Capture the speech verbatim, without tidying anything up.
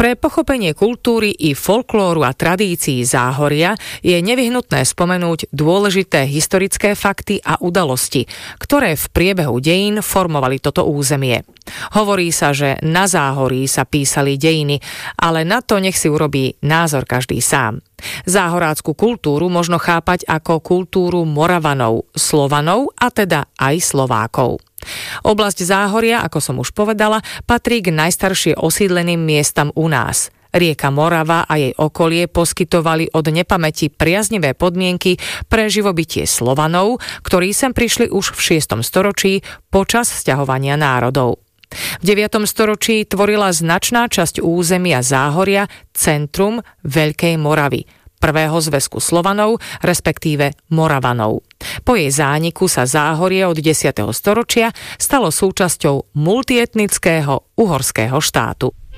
Pre pochopenie kultúry i folklóru a tradícií Záhoria je nevyhnutné spomenúť dôležité historické fakty a udalosti, ktoré v priebehu dejín formovali toto územie. Hovorí sa, že na Záhorí sa písali dejiny, ale na to nech si urobí názor každý sám. Záhorácku kultúru možno chápať ako kultúru Moravanov, Slovanov a teda aj Slovákov. Oblasť Záhoria, ako som už povedala, patrí k najstaršie osídleným miestam u nás. Rieka Morava a jej okolie poskytovali od nepamäti priaznivé podmienky pre živobytie Slovanov, ktorí sem prišli už v šiestom storočí počas sťahovania národov. V deviatom storočí tvorila značná časť územia Záhoria centrum Veľkej Moravy, prvého zväzku Slovanov, respektíve Moravanov. Po jej zániku sa Záhorie od desiateho storočia stalo súčasťou multietnického uhorského štátu.